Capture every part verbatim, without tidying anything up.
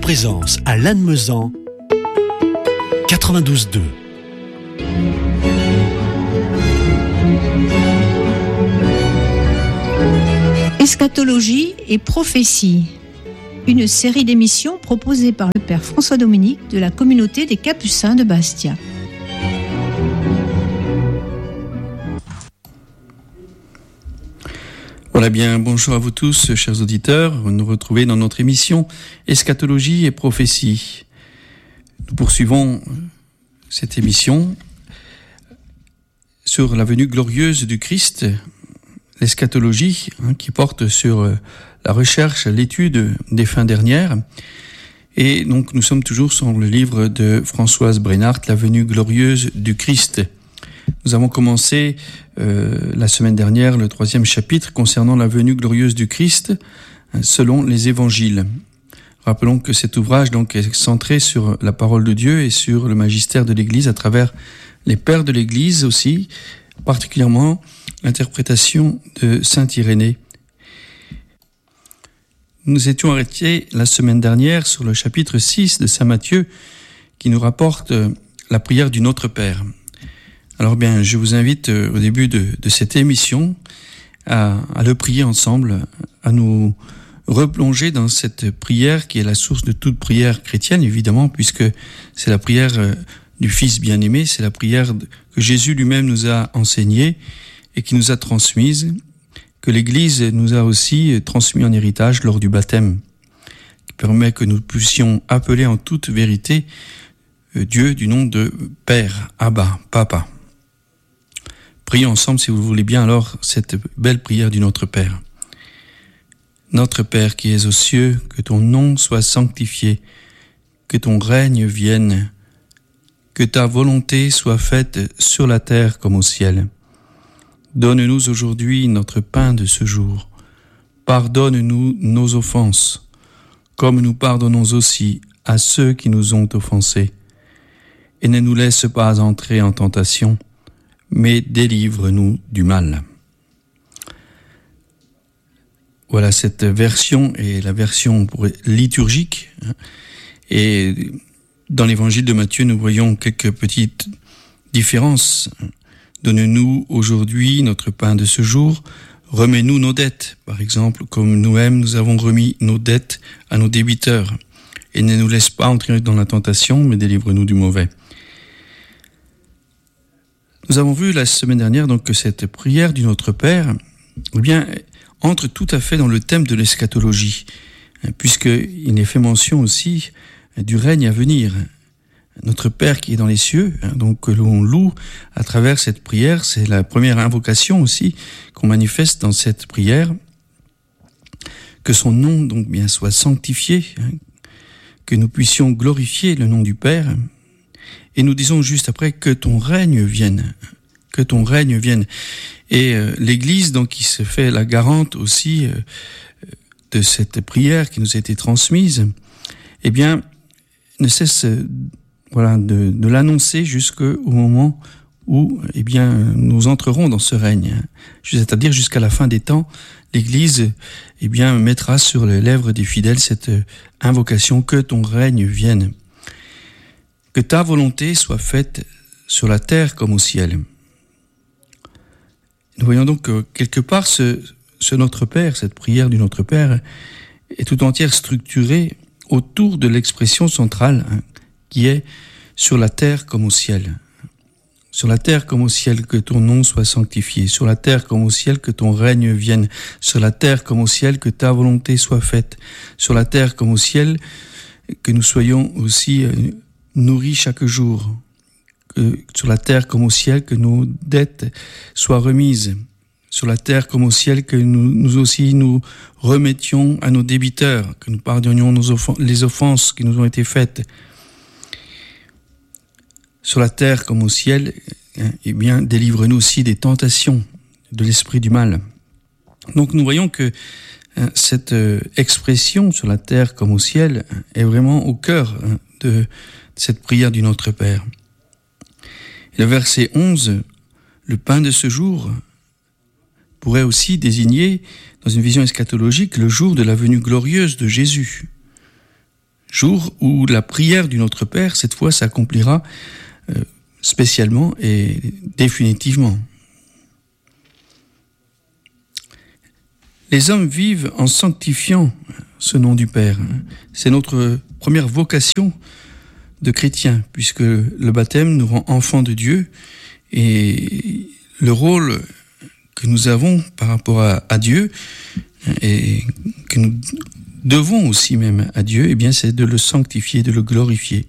présence à Lannemezan, quatre-vingt-douze deux. Eschatologie et prophétie, une série d'émissions proposée par le Père François Dominique de la communauté des Capucins de Bastia. Voilà bien, bonjour à vous tous, chers auditeurs. Vous nous retrouvez dans notre émission Eschatologie et prophétie. Nous poursuivons cette émission sur la venue glorieuse du Christ, l'eschatologie, hein, qui porte sur la recherche, l'étude des fins dernières. Et donc nous sommes toujours sur le livre de Françoise Brennart, La venue glorieuse du Christ. Nous avons commencé euh, la semaine dernière le troisième chapitre concernant la venue glorieuse du Christ hein, selon les évangiles. Rappelons que cet ouvrage donc est centré sur la parole de Dieu et sur le magistère de l'Église à travers les pères de l'Église aussi, particulièrement l'interprétation de saint Irénée. Nous étions arrêtés la semaine dernière sur le chapitre six de saint Matthieu qui nous rapporte la prière du Notre Père. Alors bien, je vous invite au début de, de cette émission à, à le prier ensemble, à nous replonger dans cette prière qui est la source de toute prière chrétienne, évidemment, puisque c'est la prière du Fils bien-aimé, c'est la prière que Jésus lui-même nous a enseignée et qui nous a transmise, que l'Église nous a aussi transmis en héritage lors du baptême, qui permet que nous puissions appeler en toute vérité Dieu du nom de Père, Abba, Papa. Prions ensemble, si vous voulez bien, alors, cette belle prière du Notre Père. Notre Père qui es aux cieux, que ton nom soit sanctifié, que ton règne vienne, que ta volonté soit faite sur la terre comme au ciel. Donne-nous aujourd'hui notre pain de ce jour. Pardonne-nous nos offenses, comme nous pardonnons aussi à ceux qui nous ont offensés. Et ne nous laisse pas entrer en tentation, mais délivre-nous du mal. Voilà, cette version est la version liturgique. Et dans l'évangile de Matthieu, nous voyons quelques petites différences. Donne-nous aujourd'hui notre pain de ce jour. Remets-nous nos dettes, par exemple, comme nous-mêmes nous avons remis nos dettes à nos débiteurs. Et ne nous laisse pas entrer dans la tentation, mais délivre-nous du mauvais. Nous avons vu la semaine dernière donc que cette prière du Notre Père, eh bien, entre tout à fait dans le thème de l'eschatologie, puisqu'il est fait mention aussi du règne à venir. Notre Père qui est dans les cieux, donc que l'on loue à travers cette prière, c'est la première invocation aussi qu'on manifeste dans cette prière, que son nom donc bien soit sanctifié, que nous puissions glorifier le nom du Père, et nous disons juste après que ton règne vienne, que ton règne vienne. Et euh, l'Église donc qui se fait la garante aussi euh, de cette prière qui nous a été transmise, eh bien ne cesse euh, voilà de, de l'annoncer jusqu'au moment où eh bien nous entrerons dans ce règne, c'est-à-dire jusqu'à la fin des temps. L'Église eh bien mettra sur les lèvres des fidèles cette invocation que ton règne vienne, que ta volonté soit faite sur la terre comme au ciel. Nous voyons donc que quelque part ce, ce Notre Père, cette prière du Notre Père, est tout entière structurée autour de l'expression centrale hein, qui est sur la terre comme au ciel. Sur la terre comme au ciel, que ton nom soit sanctifié. Sur la terre comme au ciel, que ton règne vienne. Sur la terre comme au ciel, que ta volonté soit faite. Sur la terre comme au ciel, que nous soyons aussi nourris chaque jour. Que, sur la terre comme au ciel, que nos dettes soient remises. Sur la terre comme au ciel, que nous, nous aussi nous remettions à nos débiteurs, que nous pardonnions nos offen- les offenses qui nous ont été faites. Sur la terre comme au ciel, eh bien, délivre-nous aussi des tentations de l'esprit du mal. Donc nous voyons que hein, cette euh, expression sur la terre comme au ciel est vraiment au cœur hein, de cette prière du Notre Père. Et le verset onze, le pain de ce jour, pourrait aussi désigner, dans une vision eschatologique, le jour de la venue glorieuse de Jésus. jour où la prière du Notre Père, cette fois, s'accomplira euh, spécialement et définitivement. Les hommes vivent en sanctifiant ce nom du Père. C'est notre première vocation de chrétiens, puisque le baptême nous rend enfants de Dieu, et le rôle que nous avons par rapport à, à Dieu, et que nous devons aussi même à Dieu, eh bien, c'est de le sanctifier, de le glorifier.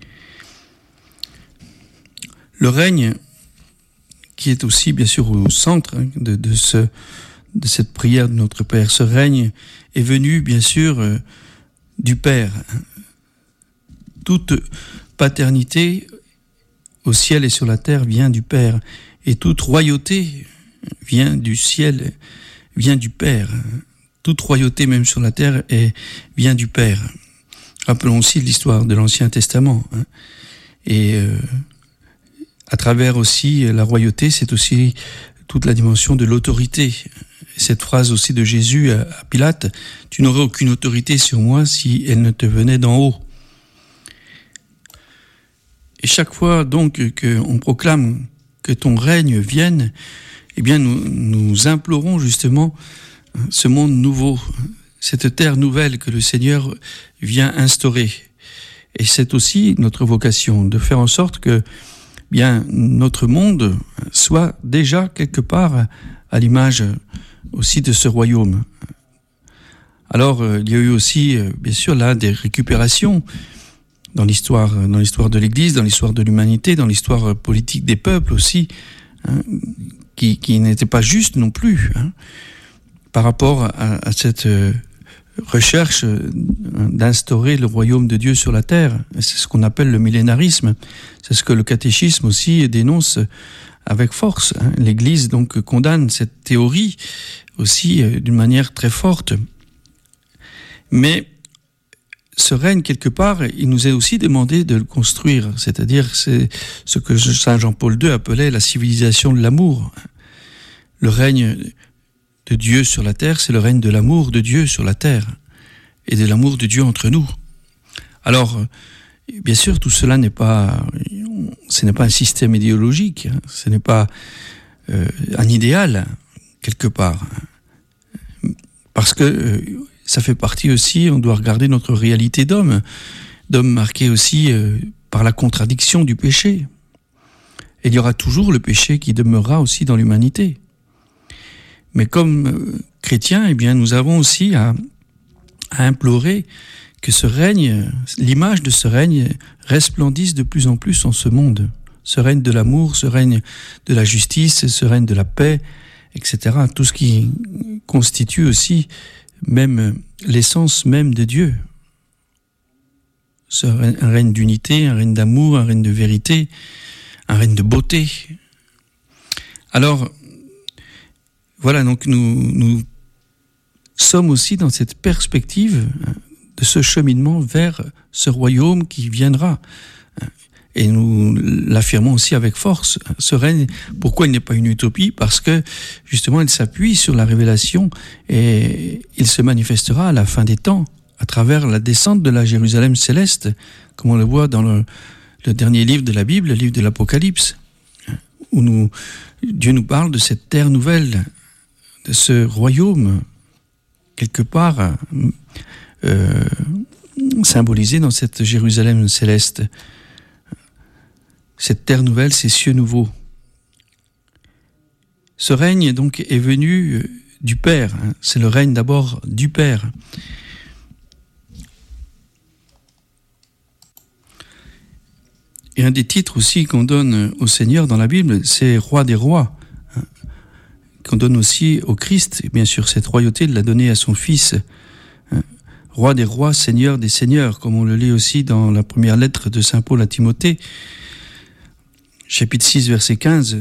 Le règne, qui est aussi bien sûr au centre de, de, ce, de cette prière de notre Père, ce règne est venu bien sûr euh, du Père. Toute paternité au ciel et sur la terre vient du Père, et toute royauté vient du ciel, vient du Père. Toute royauté, même sur la terre, est, vient du Père. Rappelons aussi l'histoire de l'Ancien Testament. Hein. Et euh, à travers aussi la royauté, c'est aussi toute la dimension de l'autorité. Cette phrase aussi de Jésus à, à Pilate, « Tu n'aurais aucune autorité sur moi si elle ne te venait d'en haut ». Et chaque fois donc qu'on proclame que ton règne vienne, eh bien nous, nous implorons justement ce monde nouveau, cette terre nouvelle que le Seigneur vient instaurer. Et c'est aussi notre vocation de faire en sorte que bien notre monde soit déjà quelque part à l'image aussi de ce royaume. Alors il y a eu aussi bien sûr là des récupérations dans l'histoire, dans l'histoire de l'Église, dans l'histoire de l'humanité, dans l'histoire politique des peuples aussi, hein, qui, qui n'était pas juste non plus, hein, par rapport à, à cette euh, recherche euh, d'instaurer le royaume de Dieu sur la terre. C'est ce qu'on appelle le millénarisme. C'est ce que le catéchisme aussi dénonce avec force. Hein. L'Église donc condamne cette théorie aussi euh, d'une manière très forte. Mais ce règne, quelque part, il nous est aussi demandé de le construire. C'est-à-dire, c'est ce que Saint Jean-Paul deux appelait la civilisation de l'amour. Le règne de Dieu sur la terre, c'est le règne de l'amour de Dieu sur la terre et de l'amour de Dieu entre nous. Alors, bien sûr, tout cela n'est pas, ce n'est pas un système idéologique, ce n'est pas euh, un idéal quelque part, parce que euh, ça fait partie aussi. On doit regarder notre réalité d'homme, d'homme marqué aussi euh, par la contradiction du péché. Et il y aura toujours le péché qui demeurera aussi dans l'humanité. Mais comme euh, chrétiens, eh bien, nous avons aussi à, à implorer que ce règne, l'image de ce règne, resplendisse de plus en plus en ce monde. Ce règne de l'amour, ce règne de la justice, ce règne de la paix, et cetera. Tout ce qui constitue aussi même l'essence même de Dieu. Ce règne, un règne d'unité, un règne d'amour, un règne de vérité, un règne de beauté. Alors, voilà, donc nous, nous sommes aussi dans cette perspective de ce cheminement vers ce royaume qui viendra. Et nous l'affirmons aussi avec force. Ce règne, pourquoi il n'est pas une utopie? Parce que, justement, il s'appuie sur la révélation et il se manifestera à la fin des temps, à travers la descente de la Jérusalem céleste, comme on le voit dans le, le dernier livre de la Bible, le livre de l'Apocalypse, où nous, Dieu nous parle de cette terre nouvelle, de ce royaume, quelque part, euh, symbolisé dans cette Jérusalem céleste. Cette terre nouvelle, ces cieux nouveaux. Ce règne donc est venu du Père. Hein. C'est le règne d'abord du Père. Et un des titres aussi qu'on donne au Seigneur dans la Bible, c'est Roi des rois, hein, qu'on donne aussi au Christ. Et bien sûr, cette royauté, il l'a donnée à son Fils. Hein. Roi des rois, Seigneur des seigneurs, comme on le lit aussi dans la première lettre de Saint Paul à Timothée. Chapitre six, verset quinze.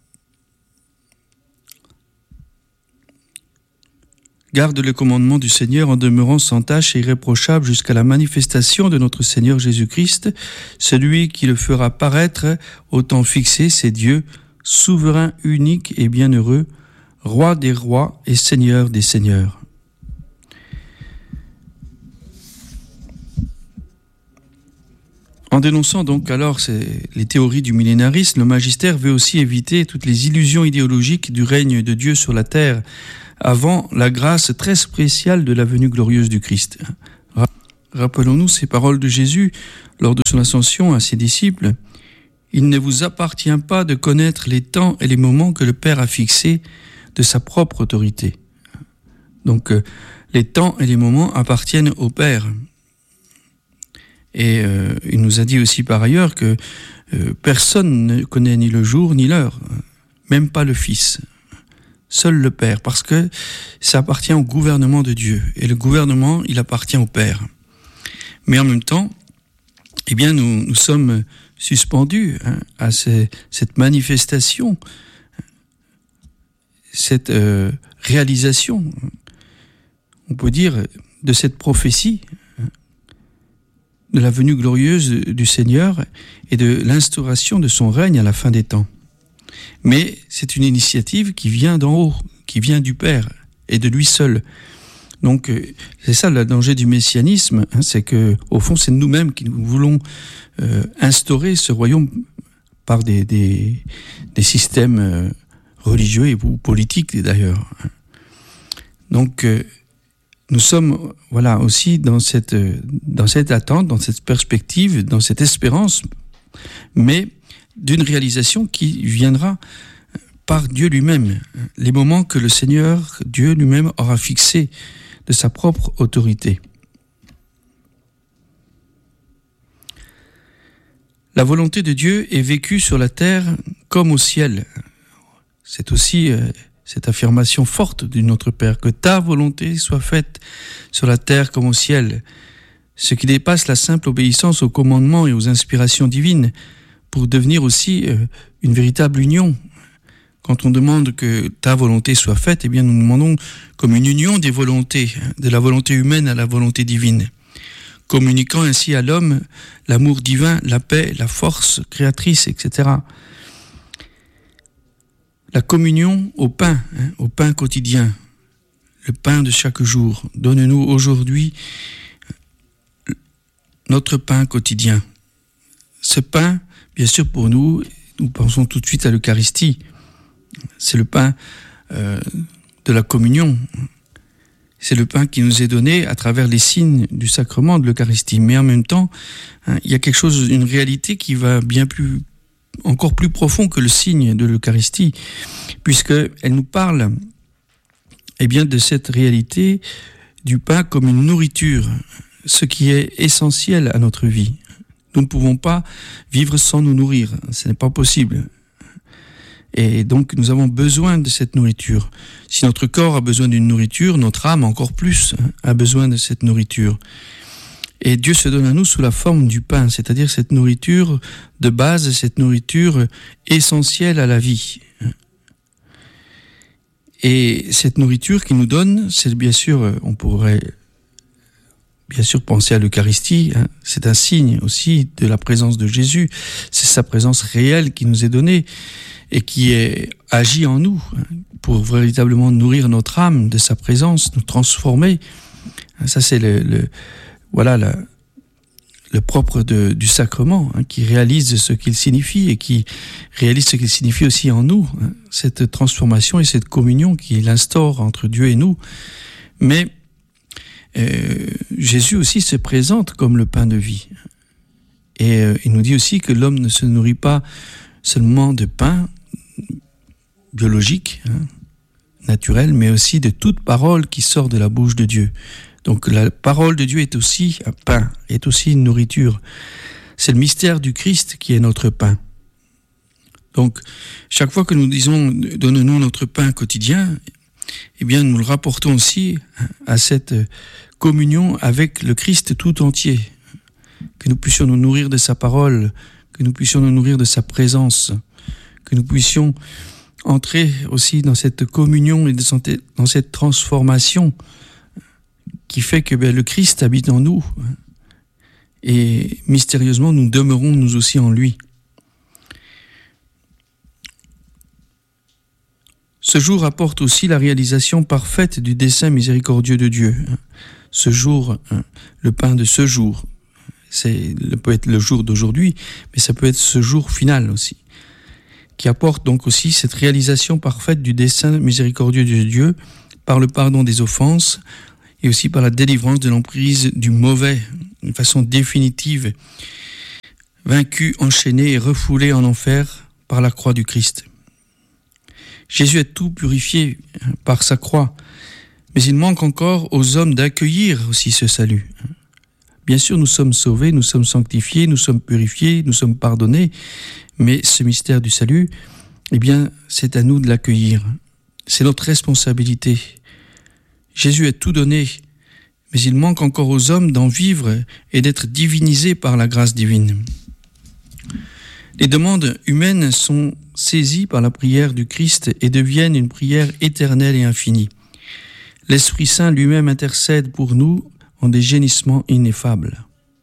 Garde le commandement du Seigneur en demeurant sans tache et irréprochable jusqu'à la manifestation de notre Seigneur Jésus-Christ, celui qui le fera paraître au temps fixé, c'est Dieu, souverain, unique et bienheureux, roi des rois et seigneur des seigneurs. En dénonçant donc alors ces, les théories du millénarisme, le magistère veut aussi éviter toutes les illusions idéologiques du règne de Dieu sur la terre avant la grâce très spéciale de la venue glorieuse du Christ. Rappelons-nous ces paroles de Jésus lors de son ascension à ses disciples. « Il ne vous appartient pas de connaître les temps et les moments que le Père a fixés de sa propre autorité. » Donc les temps et les moments appartiennent au Père. Et euh, il nous a dit aussi par ailleurs que euh, personne ne connaît ni le jour ni l'heure, même pas le Fils, seul le Père, parce que ça appartient au gouvernement de Dieu. Et le gouvernement, il appartient au Père. Mais en même temps, eh bien, nous, nous sommes suspendus hein, à ces, cette manifestation, cette euh, réalisation, on peut dire, de cette prophétie, de la venue glorieuse du Seigneur et de l'instauration de son règne à la fin des temps. Mais c'est une initiative qui vient d'en haut, qui vient du Père et de lui seul. Donc c'est ça le danger du messianisme, hein, c'est que au fond c'est nous-mêmes qui nous voulons euh, instaurer ce royaume par des, des, des systèmes euh, religieux et ou politiques d'ailleurs. Donc euh, nous sommes voilà aussi dans cette dans cette attente, dans cette perspective, dans cette espérance, mais d'une réalisation qui viendra par Dieu lui-même, les moments que le Seigneur Dieu lui-même aura fixés de sa propre autorité. La volonté de Dieu est vécue sur la terre comme au ciel. C'est aussi euh, cette affirmation forte de notre Père, que ta volonté soit faite sur la terre comme au ciel, ce qui dépasse la simple obéissance aux commandements et aux inspirations divines, pour devenir aussi euh, une véritable union. Quand on demande que ta volonté soit faite, eh bien nous demandons comme une union des volontés, de la volonté humaine à la volonté divine, communiquant ainsi à l'homme l'amour divin, la paix, la force créatrice, et cetera. La communion au pain, hein, au pain quotidien, le pain de chaque jour. Donne-nous aujourd'hui notre pain quotidien. Ce pain, bien sûr pour nous, nous pensons tout de suite à l'Eucharistie. C'est le pain euh, de la communion. C'est le pain qui nous est donné à travers les signes du sacrement de l'Eucharistie. Mais en même temps, hein, il y a quelque chose, une réalité qui va bien plus, encore plus profond que le signe de l'Eucharistie, puisqu'elle nous parle eh bien, de cette réalité du pain comme une nourriture, ce qui est essentiel à notre vie. Nous ne pouvons pas vivre sans nous nourrir, ce n'est pas possible. Et donc nous avons besoin de cette nourriture. Si notre corps a besoin d'une nourriture, notre âme encore plus a besoin de cette nourriture. Et Dieu se donne à nous sous la forme du pain, c'est-à-dire cette nourriture de base, cette nourriture essentielle à la vie. Et cette nourriture qu'il nous donne, c'est bien sûr, on pourrait bien sûr penser à l'Eucharistie, hein, c'est un signe aussi de la présence de Jésus, c'est sa présence réelle qui nous est donnée et qui est agit en nous hein, pour véritablement nourrir notre âme de sa présence, nous transformer. Ça c'est le, le voilà le, le propre de, du sacrement hein, qui réalise ce qu'il signifie et qui réalise ce qu'il signifie aussi en nous, hein, cette transformation et cette communion qu'il instaure entre Dieu et nous. Mais euh, Jésus aussi se présente comme le pain de vie. Et euh, il nous dit aussi que l'homme ne se nourrit pas seulement de pain biologique, hein, naturel, mais aussi de toute parole qui sort de la bouche de Dieu. Donc la parole de Dieu est aussi un pain, est aussi une nourriture. C'est le mystère du Christ qui est notre pain. Donc chaque fois que nous disons « donne-nous notre pain quotidien », eh bien nous le rapportons aussi à cette communion avec le Christ tout entier, que nous puissions nous nourrir de sa parole, que nous puissions nous nourrir de sa présence, que nous puissions entrer aussi dans cette communion et dans cette transformation qui fait que ben, le Christ habite en nous et mystérieusement nous demeurons nous aussi en lui. Ce jour apporte aussi la réalisation parfaite du dessein miséricordieux de Dieu. Ce jour, le pain de ce jour, C'est peut être le jour d'aujourd'hui, mais ça peut être ce jour final aussi, qui apporte donc aussi cette réalisation parfaite du dessein miséricordieux de Dieu par le pardon des offenses et aussi par la délivrance de l'emprise du mauvais, d'une façon définitive, vaincu, enchaîné et refoulé en enfer par la croix du Christ. Jésus a tout purifié par sa croix, mais il manque encore aux hommes d'accueillir aussi ce salut. Bien sûr, nous sommes sauvés, nous sommes sanctifiés, nous sommes purifiés, nous sommes pardonnés, mais ce mystère du salut, eh bien, c'est à nous de l'accueillir. C'est notre responsabilité. Jésus a tout donné, mais il manque encore aux hommes d'en vivre et d'être divinisés par la grâce divine. Les demandes humaines sont saisies par la prière du Christ et deviennent une prière éternelle et infinie. L'Esprit Saint lui-même intercède pour nous en des gémissements ineffables.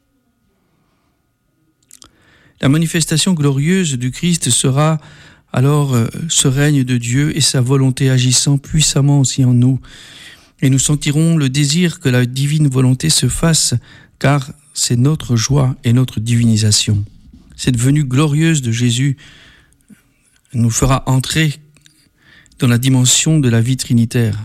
La manifestation glorieuse du Christ sera alors euh, ce règne de Dieu et sa volonté agissant puissamment aussi en nous. Et nous sentirons le désir que la divine volonté se fasse, car c'est notre joie et notre divinisation. Cette venue glorieuse de Jésus nous fera entrer dans la dimension de la vie trinitaire.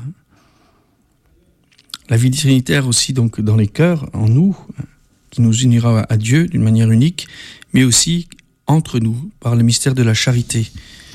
La vie trinitaire aussi donc dans les cœurs, en nous, qui nous unira à Dieu d'une manière unique, mais aussi entre nous par le mystère de la charité.